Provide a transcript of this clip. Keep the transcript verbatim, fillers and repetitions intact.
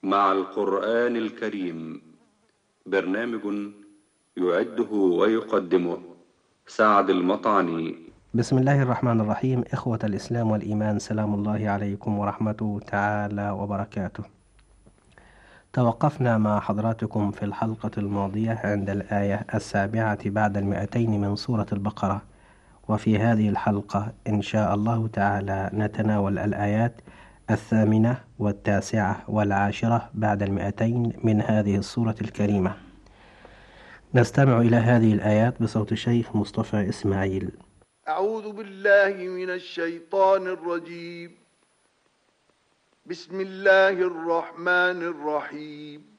مع القرآن الكريم. برنامج يعده ويقدمه سعد المطعني. بسم الله الرحمن الرحيم. إخوة الإسلام والإيمان، سلام الله عليكم ورحمته تعالى وبركاته. توقفنا مع حضراتكم في الحلقة الماضية عند الآية السابعة بعد المئتين من سورة البقرة، وفي هذه الحلقة إن شاء الله تعالى نتناول الآيات الثامنة والتاسعة والعاشرة بعد المئتين من هذه السورة الكريمة. نستمع إلى هذه الآيات بصوت الشيخ مصطفى إسماعيل. أعوذ بالله من الشيطان الرجيم. بسم الله الرحمن الرحيم.